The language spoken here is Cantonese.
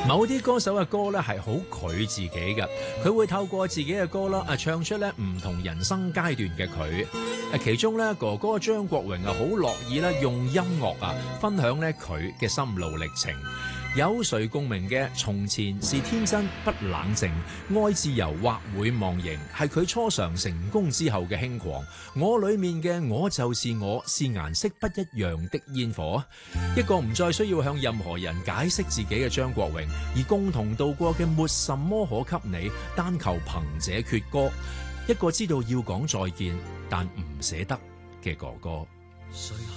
某啲歌手嘅歌咧係好佢自己嘅，佢會透過自己嘅歌啦唱出咧唔同人生階段嘅佢。其中咧哥哥張國榮好樂意咧用音樂分享咧佢嘅心路歷程。有誰共鳴嘅從前是天真不冷靜，愛自由或會忘形，係佢初嘗成功之後嘅輕狂。我裏面嘅我就是我，是顏色不一樣的煙火。一個唔再需要向任何人解釋自己嘅張國榮，而共同度過嘅沒什麼可給你，單求憑這闕歌。一個知道要講再見但唔捨得嘅哥哥。